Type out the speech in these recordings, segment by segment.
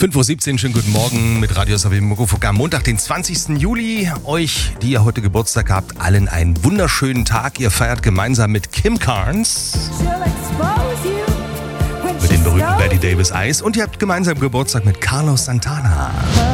5:17 Uhr, schönen guten Morgen mit Radio SAW Mokofok am Montag, den 20. Juli. Euch, die ihr heute Geburtstag habt, allen einen wunderschönen Tag. Ihr feiert gemeinsam mit Kim Carnes, mit dem berühmten Betty Davis Eyes, und ihr habt gemeinsam Geburtstag mit Carlos Santana.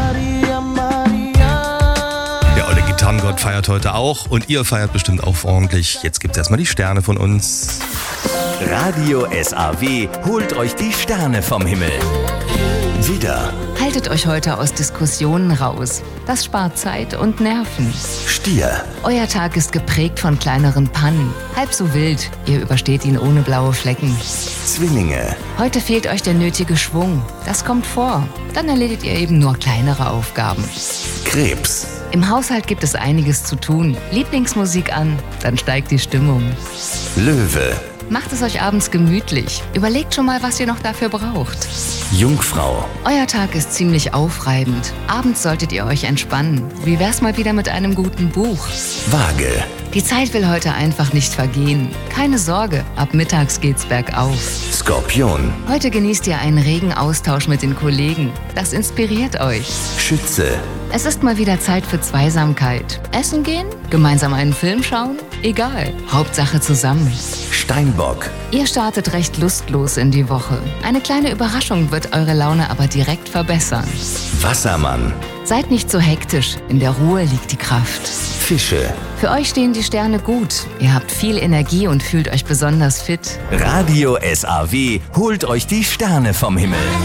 Der olle Gitarrengott feiert heute auch und ihr feiert bestimmt auch ordentlich. Jetzt gibt's erstmal die Sterne von uns. Radio SAW holt euch die Sterne vom Himmel. Widder, Haltet euch heute aus Diskussionen raus. Das spart Zeit und Nerven. Stier, Euer Tag ist geprägt von kleineren Pannen. Halb so wild, ihr übersteht ihn ohne blaue Flecken. Zwillinge, Heute fehlt euch der nötige Schwung. Das kommt vor. Dann erledigt ihr eben nur kleinere Aufgaben. Krebs, Im Haushalt gibt es einiges zu tun. Lieblingsmusik an, dann steigt die Stimmung. Löwe, Macht es euch abends gemütlich. Überlegt schon mal, was ihr noch dafür braucht. Jungfrau, Euer Tag ist ziemlich aufreibend. Abends solltet ihr euch entspannen. Wie wär's mal wieder mit einem guten Buch? Waage, Die Zeit will heute einfach nicht vergehen. Keine Sorge, ab mittags geht's bergauf. Skorpion, Heute genießt ihr einen regen Austausch mit den Kollegen. Das inspiriert euch. Schütze, Es ist mal wieder Zeit für Zweisamkeit. Essen gehen? Gemeinsam einen Film schauen? Egal. Hauptsache zusammen. Steinbock, Ihr startet recht lustlos in die Woche. Eine kleine Überraschung wird eure Laune aber direkt verbessern. Wassermann, Seid nicht so hektisch. In der Ruhe liegt die Kraft. Fische. Für euch stehen die Sterne gut. Ihr habt viel Energie und fühlt euch besonders fit. Radio SAW holt euch die Sterne vom Himmel.